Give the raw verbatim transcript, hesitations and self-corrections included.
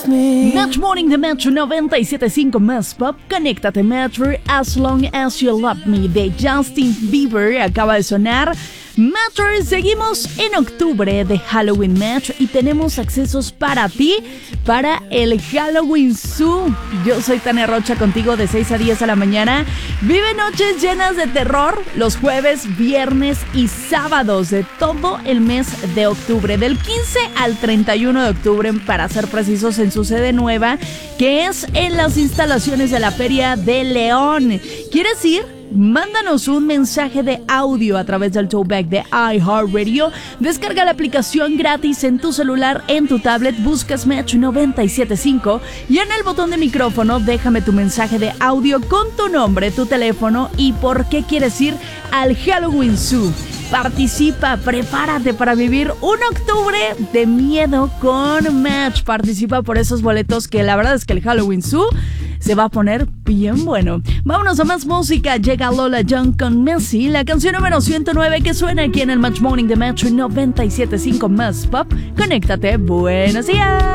Match Morning de Metro noventa y siete punto cinco más pop. Conéctate Metro, As Long As You Love Me de Justin Bieber acaba de sonar. Metro, seguimos en octubre de Halloween Metro y tenemos accesos para ti para el Halloween Zoo. Yo soy Tania Rocha contigo de seis a diez de la mañana. Vive noches llenas de terror los jueves, viernes y sábados de todo el mes de octubre, del quince al treinta y uno de octubre para ser precisos, en su sede nueva, que es en las instalaciones de la Feria de León. ¿Quieres ir? Mándanos un mensaje de audio a través del Towback de iHeartRadio. Descarga la aplicación gratis en tu celular, en tu tablet, buscas Metro noventa y siete punto cinco y en el botón de micrófono déjame tu mensaje de audio con tu nombre, tu teléfono y por qué quieres ir al Halloween Zoo. Participa, prepárate para vivir un octubre de miedo con Match. Participa por esos boletos que la verdad es que el Halloween Zoo se va a poner bien bueno. Vámonos a más música. Llega Lola Young con Messi, la canción número ciento nueve que suena aquí en el Match Morning de Metro noventa y siete punto cinco más pop. Conéctate. Buenos días.